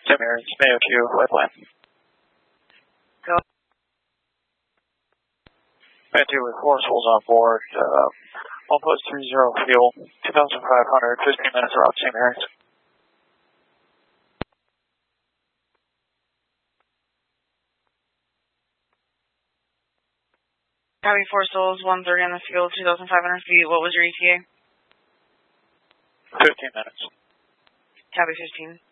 St. Mary's, Mayo Q, white line. Go. Mayo 2 with 4 souls on board, 1+30 fuel, 2,500, 15 minutes around St. Mary's. Copy 4 souls, 130 on the fuel, 2,500 feet. What was your ETA? 15 minutes. Copy 15.